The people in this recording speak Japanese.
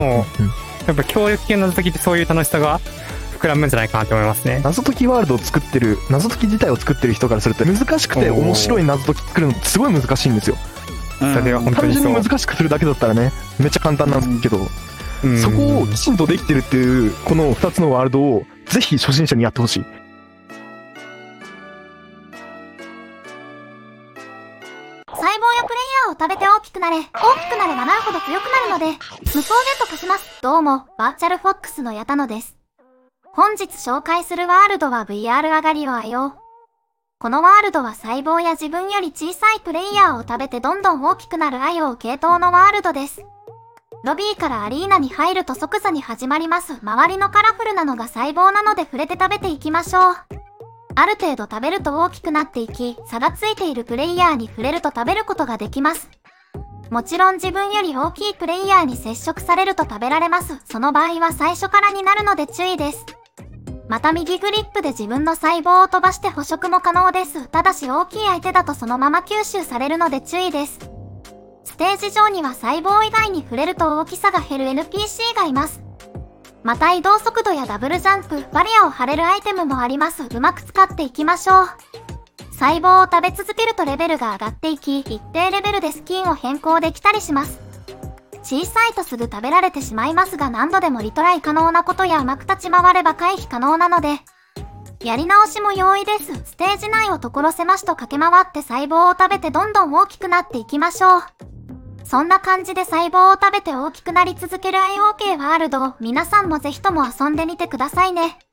もう、やっぱ協力系の謎解きってそういう楽しさが膨らむんじゃないかなと思いますね。 謎解きワールドを作ってる、謎解き自体を作ってる人からすると難しくて面白い謎解き作るのってすごい難しいんですよ。 それは本当単にそう。 純に難しくするだけだったらね、めっちゃ簡単なんですけど、そこをきちんとできてるっていう、この2つのワールドをぜひ初心者にやってほしい。 細胞やプレイヤーを食べて大きくなれ。大きくなればなるほど強くなるので、無双 Z とします。どうも、バーチャルフォックスのヤタノです。本日紹介するワールドは VR 上がりをあよ。このワールドは細胞や自分より小さいプレイヤーを食べてどんどん大きくなるあよう系統のワールドです。ロビーからアリーナに入ると即座に始まります。周りのカラフルなのが細胞なので触れて食べていきましょう。ある程度食べると大きくなっていき、差がついているプレイヤーに触れると食べることができます。もちろん自分より大きいプレイヤーに接触されると食べられます。その場合は最初からになるので注意です。また右グリップで自分の細胞を飛ばして捕食も可能です。ただし大きい相手だとそのまま吸収されるので注意です。ステージ上には細胞以外に触れると大きさが減る NPC がいます。また移動速度やダブルジャンプ、バリアを張れるアイテムもあります。うまく使っていきましょう。細胞を食べ続けるとレベルが上がっていき、一定レベルでスキンを変更できたりします。小さいとすぐ食べられてしまいますが何度でもリトライ可能なことやうまく立ち回れば回避可能なので、やり直しも容易です。ステージ内を所狭しと駆け回って細胞を食べてどんどん大きくなっていきましょう。そんな感じで細胞を食べて大きくなり続ける IoK ワールドを皆さんもぜひとも遊んでみてくださいね。